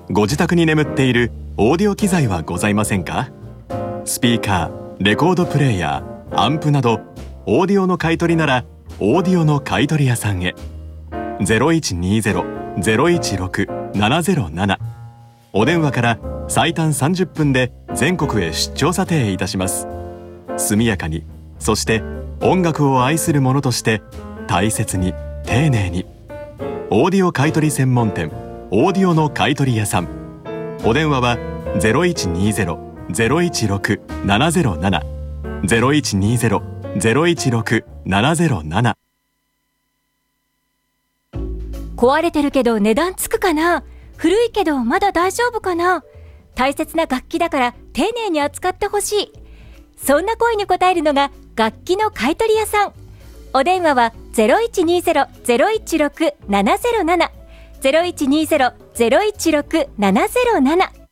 ご自宅に眠っているオーディオ機材はございませんか？スピーカー、レコードプレーヤー、アンプなどオーディオの買い取りならオーディオの買い取り屋さんへ。 0120-016-707 お電話から最短30分で全国へ出張査定いたします。速やかに、そして音楽を愛する者として大切に丁寧に。オーディオ買取専門店オーディオの買取屋さん。お電話は 0120-016-707 0120-016-707。 壊れてるけど値段つくかな、古いけどまだ大丈夫かな、大切な楽器だから丁寧に扱ってほしい、そんな声に応えるのが楽器の買取屋さん。お電話は 0120-016-707 0120-016-707。